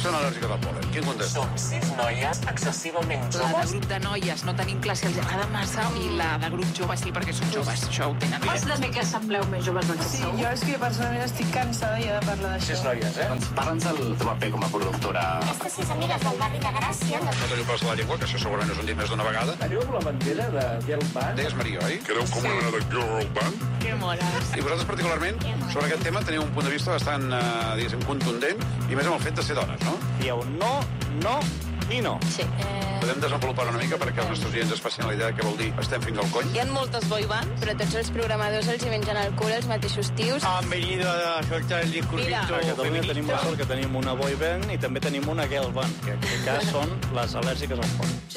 són al·lèrgiques al pol·len? Quin contesta? Som 6 noies excessivament La de joves. grup de noies no tenim clar si els agrada massa i la de grup jove sí, perquè són joves. Això ho tenen bé. De que sembleu més joves del que Sí, sou. jo és que personalment estic cansada ja de parlar d'això. 6 noies, Doncs parla'ns del teu paper com a productora. Aquestes 6 amigues del barri de Gràcia. No teniu pas la llengua, que això segurament és un dit més d'una vegada. Teniu la bandera de Girl Band? Deies Maria, oi? Creu com una mena de girl band? Que moles. I vosaltres particularment, sobre aquest tema, teniu un punt de vista bastant, diguéssim, contundent, i més amb el fet de ser dones, no? Dieu no, no i no. Sí. Podem desenvolupar una mica perquè els nostres oients es facin la idea de què vol dir estem fins al coll. Hi ha moltes boy bands, però tots els programadors els hi mengen el cul els mateixos tios. Han venido a soltar el discursito Mira, a Catalunya tenim la sort que tenim una boy band i també tenim una girl band, que en aquest cas són les al·lèrgiques al pol·len.